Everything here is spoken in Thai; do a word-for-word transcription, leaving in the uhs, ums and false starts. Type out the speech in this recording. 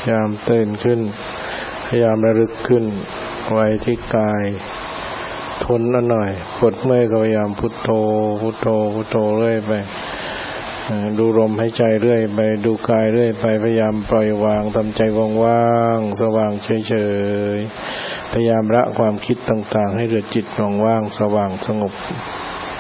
ยายามตื่นขึ้นพยายามระลึกขึ้นไว้ที่กายทนหน่อยปวดเมื่อยก็พยายามพุทโธพุทโธพุทโธเรื่อยไปดูลมหายใจเรื่อยไปดูกายเรื่อยไปพยายามปล่อยวางทำใจว่างๆสว่างเฉยๆพยายามละความคิดต่างๆให้เหลือจิตว่างๆสว่างสงบ